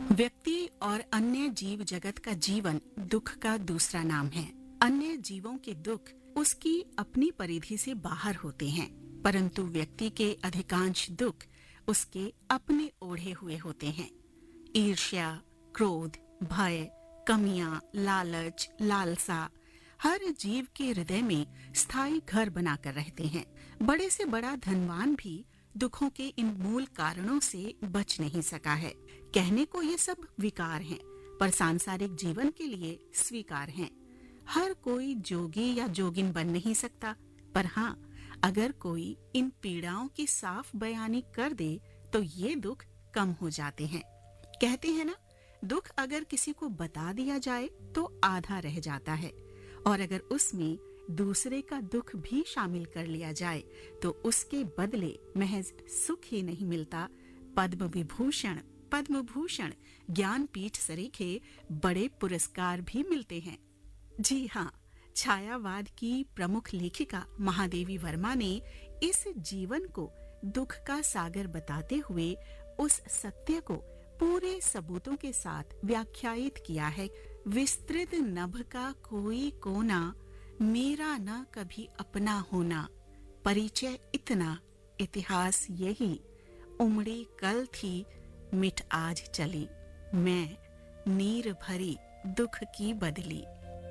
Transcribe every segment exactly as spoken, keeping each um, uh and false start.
व्यक्ति और अन्य जीव जगत का जीवन दुख का दूसरा नाम है। अन्य जीवों के दुख उसकी अपनी परिधि से बाहर होते हैं, परंतु व्यक्ति के अधिकांश दुख उसके अपने ओढ़े हुए होते हैं। ईर्ष्या, क्रोध, भय, कमियां, लालच, लालसा हर जीव के हृदय में स्थायी घर बनाकर रहते हैं। बड़े से बड़ा धनवान भी दुखों के इन मूल कारणों से बच नहीं सका है। कहने को ये सब विकार हैं, पर सांसारिक जीवन के लिए स्वीकार हैं। हर कोई जोगी या जोगिन बन नहीं सकता, पर हाँ, अगर कोई इन पीड़ाओं की साफ बयानी कर दे तो ये दुख कम हो जाते हैं। कहते हैं ना, दुख अगर किसी को बता दिया जाए तो आधा रह जाता है, और अगर उसमें दूसरे का दुख भी शामिल कर लिया जाए तो उसके बदले महज सुख ही नहीं मिलता, पद्म विभूषण, पद्म भूषण, ज्ञानपीठ सरीखे बड़े पुरस्कार भी मिलते हैं। जी हाँ, छायावाद की प्रमुख लेखिका महादेवी वर्मा ने इस जीवन को दुख का सागर बताते हुए उस सत्य को पूरे सबूतों के साथ व्याख्यायित किया है। विस्तृत नभ का कोई कोना, मेरा न कभी अपना होना, परिचय इतना, इतिहास यही, उमड़ी कल थी, मिट आज चली, मैं नीर भरी दुख की बदली।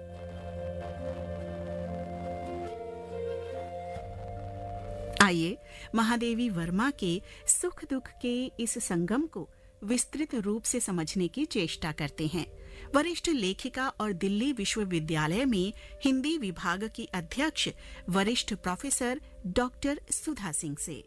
आइए महादेवी वर्मा के सुख दुख के इस संगम को विस्तृत रूप से समझने की चेष्टा करते हैं। वरिष्ठ लेखिका और दिल्ली विश्वविद्यालय में हिंदी विभाग की अध्यक्ष वरिष्ठ प्रोफेसर डॉक्टर सुधा सिंह से।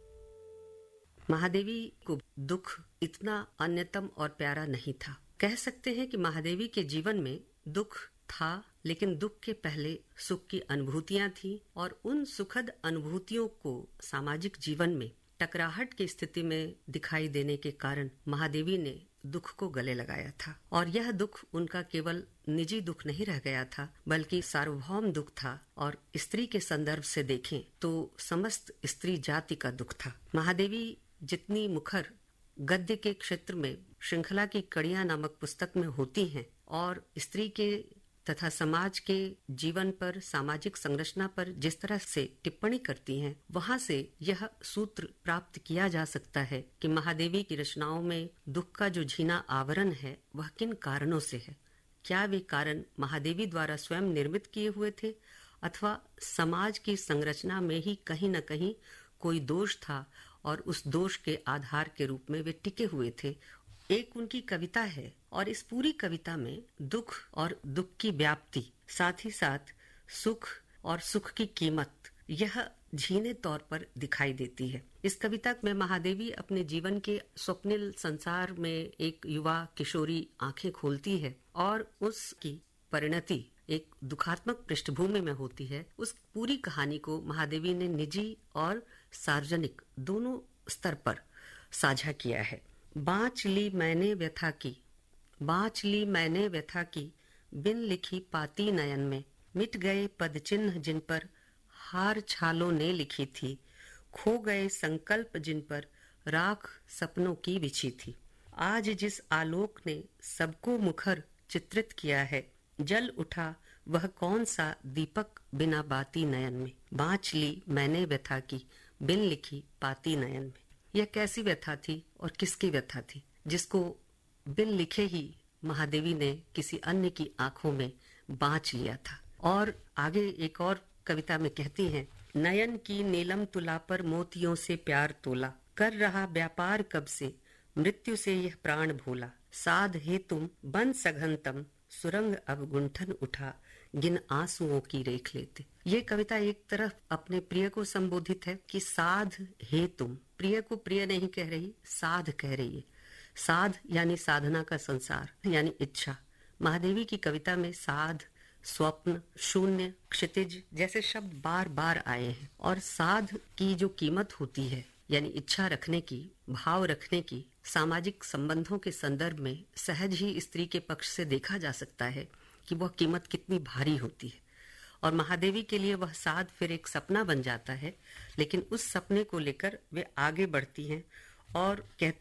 महादेवी को दुख इतना अन्यतम और प्यारा नहीं था। कह सकते हैं कि महादेवी के जीवन में दुख था, लेकिन दुख के पहले सुख की अनुभूतियां थी, और उन सुखद अनुभूतियों को सामाजिक जीवन में टकराहट की स्थिति में दिखाई देने के कारण महादेवी ने दुख को गले लगाया था। और यह दुख उनका केवल निजी दुख नहीं रह गया था, बल्कि सार्वभौम दुख था, और स्त्री के संदर्भ से देखें तो समस्त स्त्री जाति का दुख था। महादेवी जितनी मुखर गद्य के क्षेत्र में श्रृंखला की कड़ियां नामक पुस्तक में होती हैं, और स्त्री के तथा समाज के जीवन पर, सामाजिक संरचना पर जिस तरह से टिप्पणी करती हैं, वहां से यह सूत्र प्राप्त किया जा सकता है कि महादेवी की रचनाओं में दुख का जो झीना आवरण है वह किन कारणों से है। क्या वे कारण महादेवी द्वारा स्वयं निर्मित किए हुए थे, अथवा समाज की संरचना में ही कहीं न कहीं कोई दोष था और उस दोष के आधार के रूप में वे टिके हुए थे। एक उनकी कविता है, और इस पूरी कविता में दुख और दुख की व्याप्ति, साथ ही साथ सुख और सुख की कीमत, यह झीने तौर पर दिखाई देती है। इस कविता में महादेवी अपने जीवन के स्वप्निल संसार में एक युवा किशोरी आंखें खोलती है, और उसकी परिणति एक दुखात्मक पृष्ठभूमि में होती है। उस पूरी कहानी को महादेवी ने निजी और सार्वजनिक दोनों स्तर पर साझा किया है। बाँच ली मैंने व्यथा की, बाँच ली मैंने व्यथा की, बिन लिखी पाती नयन में, मिट गए पद चिन्ह जिन पर हार छालों ने लिखी थी, खो गए संकल्प जिन पर राख सपनों की बिछी थी। आज जिस आलोक ने सबको मुखर चित्रित किया है, जल उठा वह कौन सा दीपक बिना बाती नयन में, बाँच ली मैंने व्यथा की, बिन लिखी पाती नयन में। यह कैसी व्यथा थी और किसकी व्यथा थी, जिसको बिन लिखे ही महादेवी ने किसी अन्य की आंखों में बाँच लिया था। और आगे एक और कविता में कहती हैं, नयन की नीलम तुला पर मोतियों से प्यार तोला, कर रहा व्यापार कब से, मृत्यु से यह प्राण भोला, साध हे तुम बन सघनतम, सुरंग अब गुंठन उठा, गिन आंसुओं की रेख लेते। ये कविता एक तरफ अपने प्रिय को संबोधित है कि साध हे तुम, प्रिय को प्रिय नहीं कह रही, साध कह रही है। साध यानी साधना का संसार, यानी इच्छा। महादेवी की कविता में साध, स्वप्न, शून्य, क्षितिज जैसे शब्द बार बार आए हैं, और साध की जो कीमत होती है, यानी इच्छा रखने की, भाव रखने की, सामाजिक संबंधों के संदर्भ में सहज ही स्त्री के पक्ष से देखा जा सकता है कि वह कीमत कितनी भारी होती है। और महादेवी के लिए वह साध फिर एक सपना बन जाता है, लेकिन उस सपने को लेकर वे आगे बढ़ती हैं और कहती